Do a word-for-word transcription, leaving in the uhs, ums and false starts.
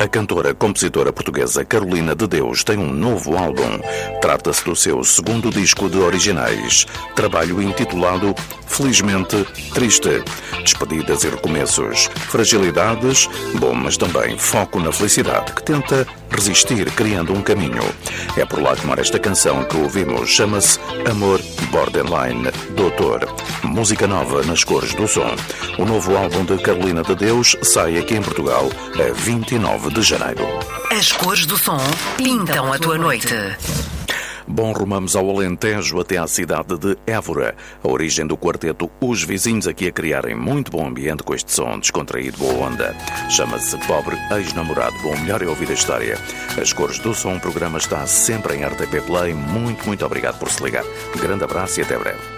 A cantora compositora portuguesa Carolina de Deus tem um novo álbum. Trata-se do seu segundo disco de originais, trabalho intitulado Felizmente Triste. Despedidas e recomeços, fragilidades, bom, mas também foco na felicidade, que tenta resistir criando um caminho. É por lá tomar esta canção que ouvimos, chama-se Amor Borderline, Doutor. Música nova nas cores do som. O novo álbum de Carolina de Deus sai aqui em Portugal a vinte e nove de janeiro. As cores do som pintam a tua noite. Bom, rumamos ao Alentejo até à cidade de Évora. A origem do quarteto Os Vizinhos aqui a criarem muito bom ambiente com este som descontraído, boa onda. Chama-se Pobre Ex-Namorado. Bom, melhor é ouvir a história. As cores do som, o programa está sempre em R T P Play. Muito, muito obrigado por se ligar. Grande abraço e até breve.